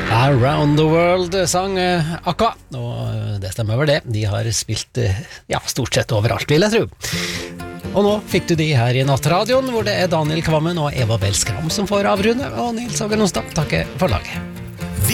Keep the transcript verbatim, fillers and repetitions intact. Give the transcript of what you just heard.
Around the World sang Aqua, og det stemmer vel det. De har spilt ja, stort sett overalt, vil jeg tro. Og nå fikk du de her i Nattradioen, hvor det er Daniel Kvammen og Eva Bell Skram som får avrunde, og Nils Åge Nonstad takker for laget.